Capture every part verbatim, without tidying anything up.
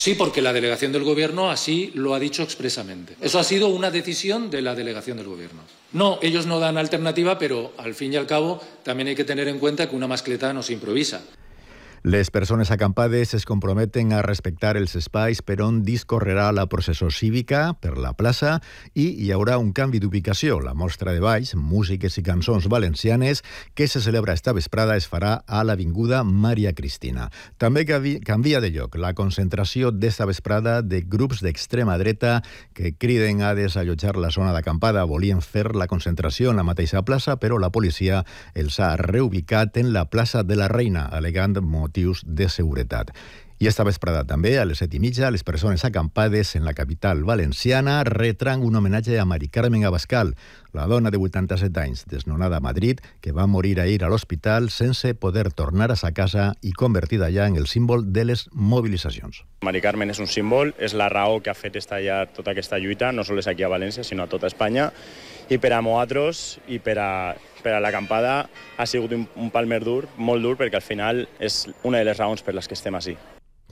Sí, porque la delegación del Gobierno así lo ha dicho expresamente. Eso ha sido una decisión de la delegación del Gobierno. No, ellos no dan alternativa, pero al fin y al cabo también hay que tener en cuenta que una mascleta no se improvisa. Les persones acampades es comprometen a respectar els espais per on discorrerà la processó cívica per la plaça i hi haurà un canvi d'ubicació. La mostra de balls, músiques i cançons valencianes que se celebra esta vesprada es farà a l'Avinguda Maria Cristina. També canvia de lloc la concentració d'esta vesprada de grups d'extrema dreta que criden a desallotjar la zona d'acampada. Volien fer la concentració en la mateixa plaça, però la policia els ha reubicat en la plaça de la Reina, alegant motius de seguretat. I esta vesprada també, a les set i mitja, les persones acampades en la capital valenciana retran un homenatge a Mari Carmen Abascal, la dona de vuitanta-set anys, desnonada a Madrid, que va morir ahir a l'hospital sense poder tornar a sa casa i convertida ja en el símbol de les mobilitzacions. Mari Carmen és un símbol, és la raó que ha fet estallar tota aquesta lluita, no només aquí a València, sinó a tota Espanya, i per a nosaltres i per a per a l'acampada ha sigut un, un palmer dur, molt dur, perquè al final és una de les raons per les que estem així.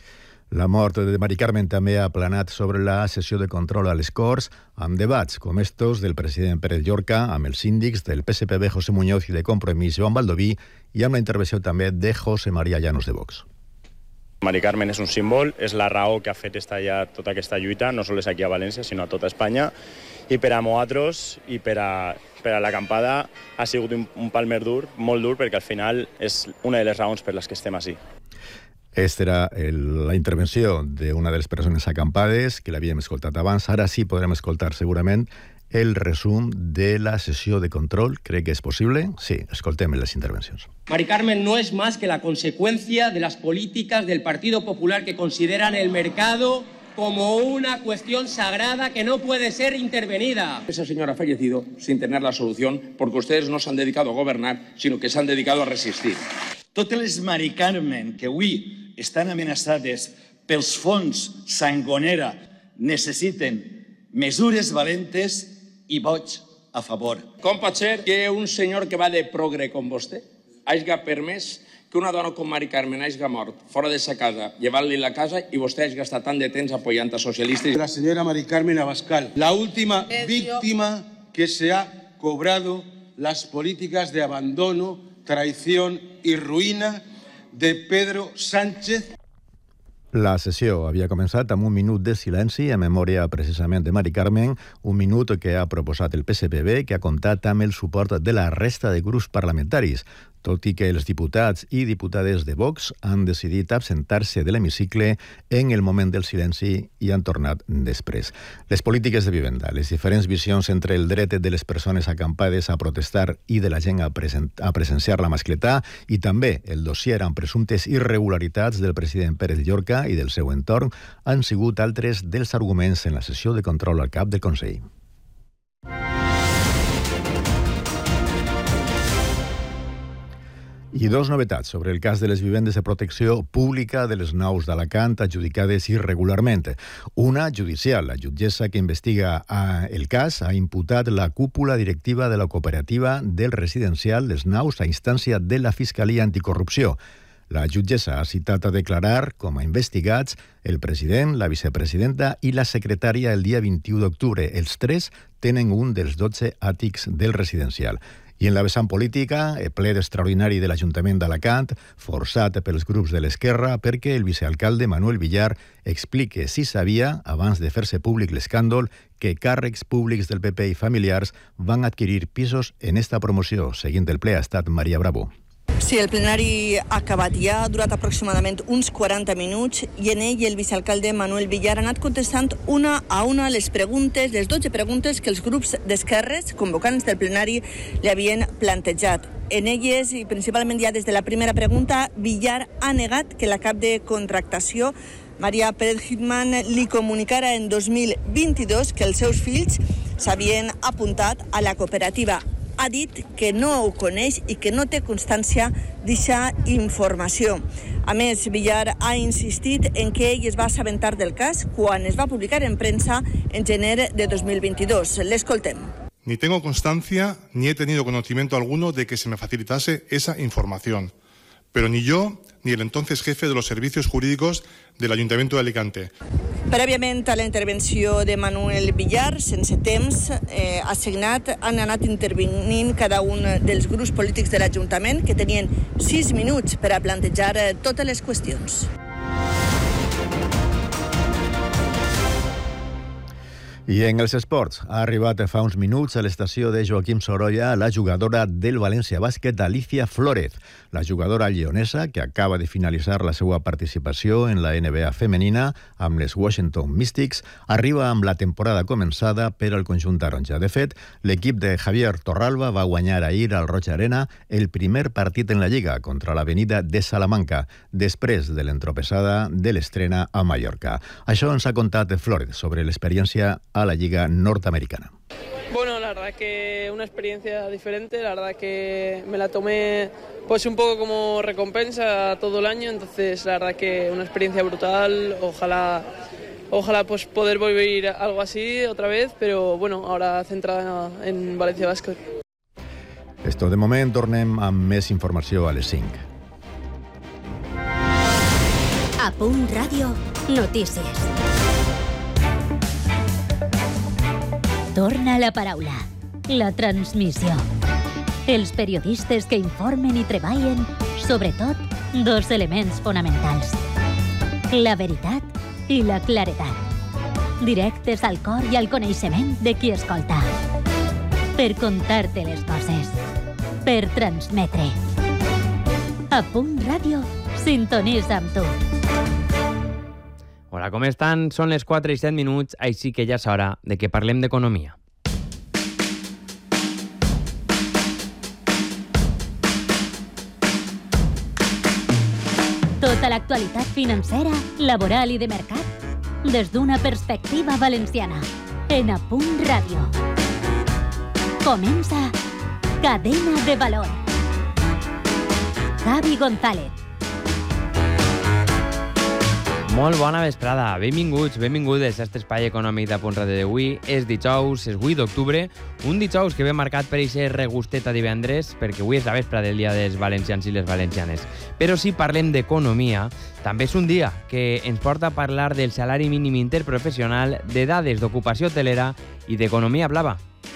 La mort de Mari Carmen també ha planat sobre la sessió de control a les Corts, amb debats com estos del president Pérez Llorca, amb els síndics del P S P B José Muñoz i de Compromís Joan Baldoví, i amb la intervenció també de José María Llanos de Vox. Mari Carmen és un símbol, és la raó que ha fet estallar tota aquesta lluita, no només aquí a València, sinó a tota Espanya, i per a nosaltres i per a, per a l'acampada ha sigut un, un palmer dur, molt dur, perquè al final és una de les raons per les que estem així. Esta era el, la intervenció d'una de les persones acampades, que l'havíem escoltat abans. Ara sí podrem escoltar segurament el resum de la sessió de control. ¿Cree que es posible? Sí, escoltem les intervencions. Mari Carmen no es más que la consecuencia de las políticas del Partido Popular que consideran el mercado como una cuestión sagrada que no puede ser intervenida. Esa señora ha fallecido sin tener la solución porque ustedes no se han dedicado a gobernar, sino que se han dedicado a resistir. Totes les Mari Carmen que avui estan amenaçades pels fons Sangonera necessiten mesures valentes i vots a favor. Com pot ser que un senyor que va de progre com vostè hagi permès que una dona com Mari Carmen hagi mort fora de sa casa, llevant-li la casa, i vostè hagi estat tant de temps apoyant a socialistes? La señora Mari Carmen Abascal, la última víctima que se ha cobrado las políticas de abandono, traición y ruïna de Pedro Sánchez. La sessió havia començat amb un minut de silenci en memòria precisament de Mari Carmen, un minut que ha proposat el P S P B, que ha comptat amb el suport de la resta de grups parlamentaris, tot i que els diputats i diputades de Vox han decidit absentar-se de l'hemicicle en el moment del silenci i han tornat després. Les polítiques de vivenda, les diferents visions entre el dret de les persones acampades a protestar i de la gent a, presen a presenciar la mascletà, i també el dossier amb presumptes irregularitats del president Pérez Llorca i del seu entorn han sigut altres dels arguments en la sessió de control al cap del Consell. I dos novetats sobre el cas de les vivendes de protecció pública de les naus d'Alacant adjudicades irregularment. Una judicial. La jutgessa que investiga el cas ha imputat la cúpula directiva de la cooperativa del residencial Les Naus a instància de la Fiscalia Anticorrupció. La jutgessa ha citat a declarar com a investigats el president, la vicepresidenta i la secretària el dia vint-i-u d'octubre. Els tres tenen un dels dotze àtics del residencial. I en la vessant política, el ple extraordinari de l'Ajuntament d'Alacant, forçat pels grups de l'esquerra perquè el vicealcalde Manuel Villar explique si sabia, abans de fer-se públic l'escàndol, que càrrecs públics del P P i familiars van adquirir pisos en esta promoció. Seguint el ple ha estat Maria Bravo. Sí, el plenari ha acabat ja, ha durat aproximadament uns quaranta minuts i en ell el vicealcalde Manuel Villar ha anat contestant una a una les preguntes, les dotze preguntes que els grups d'esquerres convocants del plenari li havien plantejat. En elles, i principalment ja des de la primera pregunta, Villar ha negat que la cap de contractació, Maria Pérez Hitman, li comunicara en dos mil vint-i-dos que els seus fills s'havien apuntat a la cooperativa. Ha dit que no ho coneix i que no té constància d'eixa informació. A més, Villar ha insistit en que ell es va assabentar del cas quan es va publicar en premsa en gener de dos mil veintidós. L'escoltem. Ni tengo constancia ni he tenido conocimiento alguno de que se me facilitase esa información. pero ni yo ni el entonces jefe de los servicios jurídicos del Ayuntamiento de Alicante. Prèviament a la intervenció de Manuel Villar, sense temps eh, assignat, han anat intervenint cada un dels grups polítics de l'Ajuntament, que tenien sis minuts per a plantejar eh, totes les qüestions. I en els esports, ha arribat fa uns minuts a l'estació de Joaquim Sorolla la jugadora del València Bàsquet, Alicia Flórez. La jugadora lleonesa, que acaba de finalitzar la seva participació en la N B A femenina amb les Washington Mystics, arriba amb la temporada començada per al conjunt taronja. De fet, l'equip de Javier Torralba va guanyar ahir al Roig Arena el primer partit en la Lliga contra l'Avenida de Salamanca, després de l'entropessada de l'estrena a Mallorca. Això ens ha contat Flórez sobre l'experiència a la Liga Norteamericana. Bueno, la verdad que una experiencia diferente, la verdad que me la tomé pues un poco como recompensa todo el año, entonces la verdad que una experiencia brutal, ojalá ojalá pues poder volver algo así otra vez, pero bueno, ahora centrada en València Bàsquet. Esto de moment, tornem amb més informació a les cinc. A Punt Ràdio, notícies. Torna la paraula, la transmissió. Els periodistes que informen i treballen, sobretot, dos elements fonamentals. La veritat i la claredat. Directes al cor i al coneixement de qui escolta. Per contar-te les coses. Per transmetre. A Punt Ràdio, sintonitza amb tu. Hola, com estan? Són les quatre i set minuts, així que ja és hora de que parlem d'economia. Tota l'actualitat financera, laboral i de mercat, des d'una perspectiva valenciana, en A Punt Ràdio. Comença Cadena de Valor. Javi González. Molt bona vesprada, benvinguts, benvingudes a aquest espai econòmic de Punt Ràdio d'avui. És dijous, és vuit d'octubre, un dijous que ve marcat per aquest regustet a divendres, perquè avui és la vespra del dia dels valencians i les valencianes. Però si parlem d'economia, també és un dia que ens porta a parlar del salari mínim interprofessional, de dades d'ocupació hotelera i d'economia blava.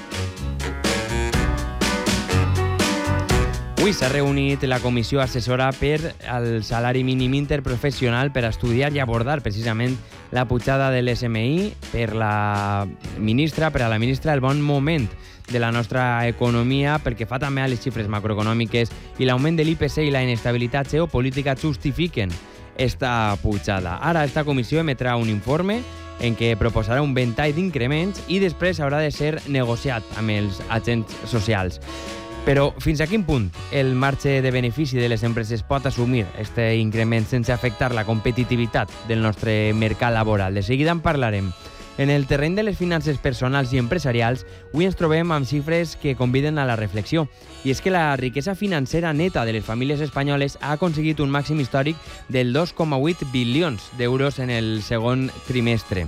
Avui s'ha reunit la comissió assessora per al salari mínim interprofessional per estudiar i abordar precisament la pujada de l'S M I per la ministra, per a la ministra, el bon moment de la nostra economia, perquè fa també a les xifres macroeconòmiques i l'augment de l'I P C i la inestabilitat geopolítica justifiquen esta pujada. Ara esta comissió emetrà un informe en què proposarà un ventall d'increments i després haurà de ser negociat amb els agents socials. Però fins a quin punt el marge de benefici de les empreses pot assumir aquest increment sense afectar la competitivitat del nostre mercat laboral? De seguida en parlarem. En el terreny de les finances personals i empresarials, avui ens trobem amb xifres que conviden a la reflexió. I és que la riquesa financera neta de les famílies espanyoles ha aconseguit un màxim històric del dos coma vuit bilions d'euros en el segon trimestre.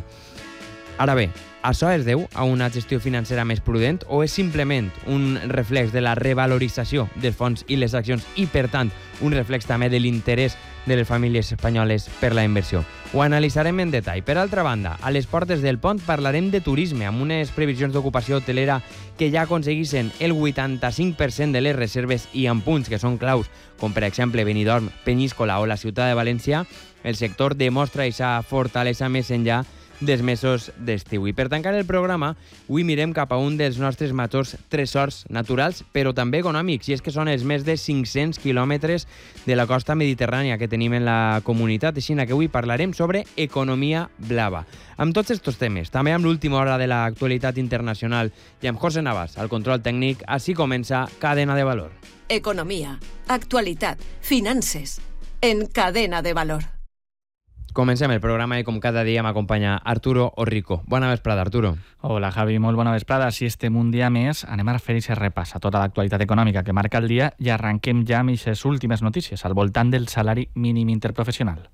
Ara bé, això es deu a una gestió financera més prudent o és simplement un reflex de la revalorització dels fons i les accions i, per tant, un reflex també de l'interès de les famílies espanyoles per la inversió? Ho analitzarem en detall. Per altra banda, a les portes del pont parlarem de turisme, amb unes previsions d'ocupació hotelera que ja aconseguissin el vuitanta-cinc per cent de les reserves i en punts que són claus, com per exemple Benidorm, Penyíscola o la ciutat de València. El sector demostra aquesta fortalesa més enllà dels mesos d'estiu. I per tancar el programa, avui mirem cap a un dels nostres majors tresors naturals, però també econòmics, i és que són els més de cinc-cents quilòmetres de la costa mediterrània que tenim en la comunitat, així que avui parlarem sobre economia blava. Amb tots aquests temes, també amb l'última hora de l'actualitat internacional i amb José Navas, al control tècnic, així comença Cadena de Valor. Economia, actualitat, finances, en Cadena de Valor. Comencem el programa i com cada dia m'acompanya Arturo Orrico. Bona vesprada, Arturo. Hola, Javi, molt bona vesprada. Si estem un dia més, anem a fer aquest repàs a tota l'actualitat econòmica que marca el dia i arrenquem ja amb aquestes últimes notícies al voltant del salari mínim interprofessional.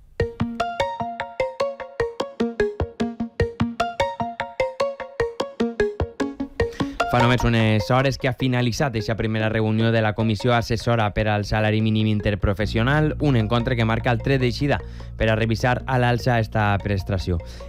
Fa només unes hores que ha finalitzat aquesta primera reunió de la Comissió Assessora per al Salari Mínim Interprofessional, un encontre que marca el tret d'eixida per a revisar a l'alça esta prestació.